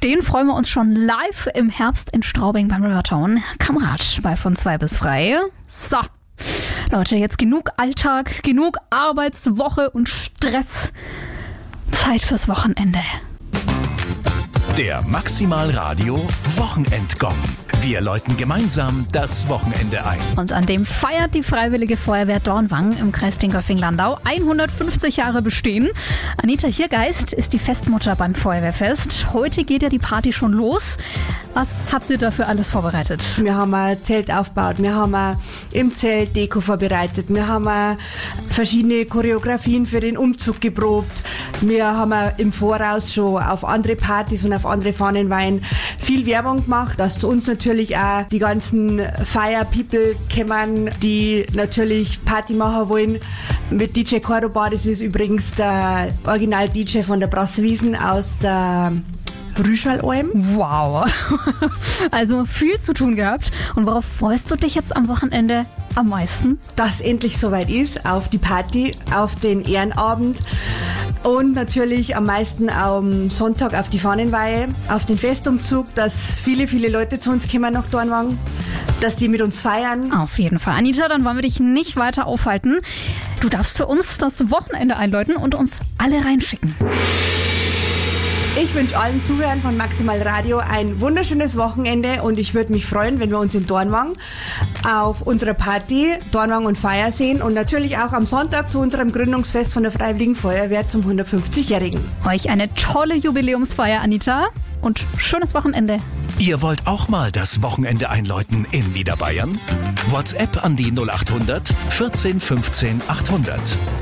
den freuen wir uns schon live im Herbst in Straubing beim Rivertown. Kamerad bei von 2 bis frei. So, Leute, jetzt genug Alltag, genug Arbeitswoche und Stress. Zeit fürs Wochenende. Der Maximal Radio Wochenendgong. Wir läuten gemeinsam das Wochenende ein. Und an dem feiert die Freiwillige Feuerwehr Dornwang im Kreis Dingolfing-Landau 150 Jahre Bestehen. Anita Hiergeist ist die Festmutter beim Feuerwehrfest. Heute geht ja die Party schon los. Was habt ihr dafür alles vorbereitet? Wir haben ein Zelt aufgebaut, wir haben im Zelt Deko vorbereitet, wir haben verschiedene Choreografien für den Umzug geprobt. Wir haben im Voraus schon auf andere Partys und auf andere Fahnenweihen viel Werbung gemacht, dass zu uns natürlich auch die ganzen Fire-People kommen, die natürlich Party machen wollen. Mit DJ Cordoba, das ist übrigens der Original-DJ von der Brasswiesen aus der Rüschalm. Wow. Also viel zu tun gehabt. Und worauf freust du dich jetzt am Wochenende am meisten? Dass endlich soweit ist, auf die Party, auf den Ehrenabend und natürlich am meisten am Sonntag auf die Fahnenweihe, auf den Festumzug, dass viele, viele Leute zu uns kommen nach Dornwang, dass die mit uns feiern. Auf jeden Fall. Anita, dann wollen wir dich nicht weiter aufhalten. Du darfst für uns das Wochenende einläuten und uns alle reinschicken. Ich wünsche allen Zuhörern von Maximal Radio ein wunderschönes Wochenende und ich würde mich freuen, wenn wir uns in Dornwang auf unserer Party Dornwang und Feier sehen und natürlich auch am Sonntag zu unserem Gründungsfest von der Freiwilligen Feuerwehr zum 150-Jährigen. Euch eine tolle Jubiläumsfeier, Anita, und schönes Wochenende. Ihr wollt auch mal das Wochenende einläuten in Niederbayern? WhatsApp an die 0800 14 15 800.